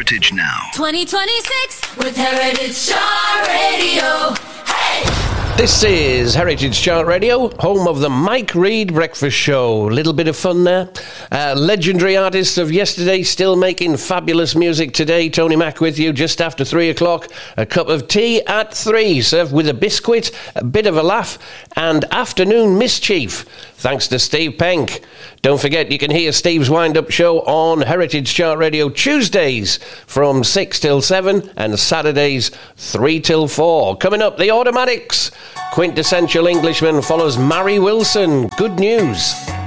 Heritage Now. 2026 with Heritage Chart Radio. Hey! This is Heritage Chart Radio, home of the Mike Reid Breakfast Show. Little bit of fun there. Legendary artists of yesterday still making fabulous music today. Tony Mack with you just after 3 o'clock. A cup of tea at 3, served with a biscuit, a bit of a laugh, and afternoon mischief. Thanks to Steve Penk. Don't forget, you can hear Steve's wind-up show on Heritage Chart Radio Tuesdays from 6 till 7 and Saturdays 3 till 4. Coming up, The Automatics. Quintessential Englishman follows Mary Wilson. Good news.